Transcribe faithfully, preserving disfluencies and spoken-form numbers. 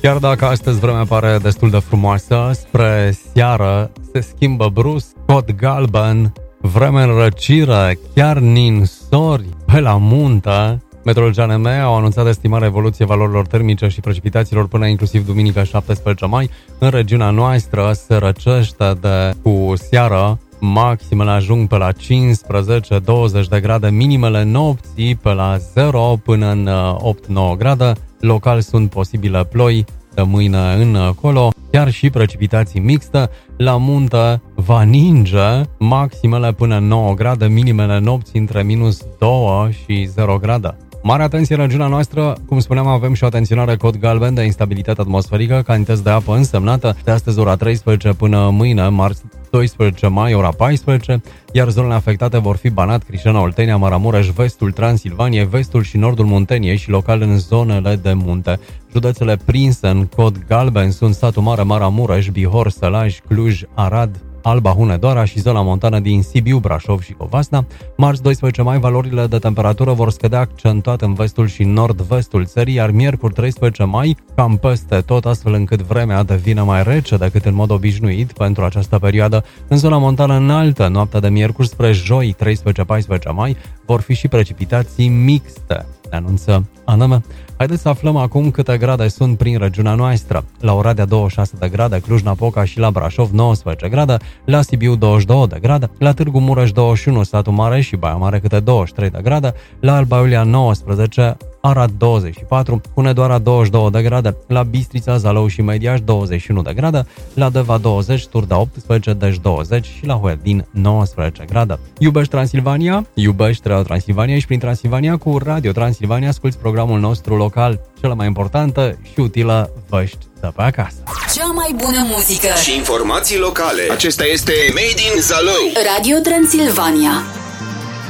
Chiar dacă astăzi vremea pare destul de frumoasă, spre seară se schimbă brusc, cod galben, vreme în răcire, chiar ninsori pe la munte. Meteorologii A N M au anunțat estimarea evoluției valorilor termice și precipitațiilor până inclusiv duminică șaptesprezece mai. În regiunea noastră se răcește de cu seară, maximele ajung pe la cincisprezece douăzeci de grade, minimele nopții pe la zero până în opt nouă grade. Local sunt posibile ploi de mâine încolo, chiar și precipitații mixte. La munte va ninge, maximele până în nouă grade, minimele nopții între minus doi și zero grade. Mare atenție în regiunea noastră, cum spuneam, avem și o atenționare cod galben de instabilitate atmosferică, cantități de apă însemnată de astăzi ora treisprezece până mâine, marți doisprezece mai, ora paisprezece, iar zonele afectate vor fi Banat, Crișana, Oltenia, Maramureș, vestul Transilvaniei, vestul și nordul Munteniei și local în zonele de munte. Județele prinse în cod galben sunt Satu Mare, Maramureș, Bihor, Sălaj, Cluj, Arad, Alba, Hunedoara și zona montană din Sibiu, Brașov și Covasna. Marți doisprezece mai, valorile de temperatură vor scădea accentuat în vestul și nord-vestul țării, iar miercuri treisprezece mai, cam peste tot, astfel încât vremea devine mai rece decât în mod obișnuit pentru această perioadă. În zona montană înaltă, noaptea de miercuri spre joi, treisprezece paisprezece mai, vor fi și precipitații mixte, ne anunță A N M. Haideți să aflăm acum câte grade sunt prin regiunea noastră. La Oradea douăzeci și șase de grade, Cluj-Napoca și la Brașov nouăsprezece grade, la Sibiu douăzeci și două de grade, la Târgu Mureș douăzeci și unu, Satu Mare și Baia Mare câte douăzeci și trei de grade, la Alba Iulia nouăsprezece, Arad douăzeci și patru, Hunedoara douăzeci și două de grade, la Bistrița, Zalău și Mediaș douăzeci și unu de grade, la Deva douăzeci, Turda optsprezece, Dej douăzeci și la Huedin nouăsprezece grade. Iubești Transilvania? Iubești Radio Transilvania și prin Transilvania cu Radio Transilvania asculți programul nostru local, cea mai importantă și utilă vești de pe acasă. Cea mai bună muzică și informații locale. Acesta este Made in Zalău. Radio Transilvania.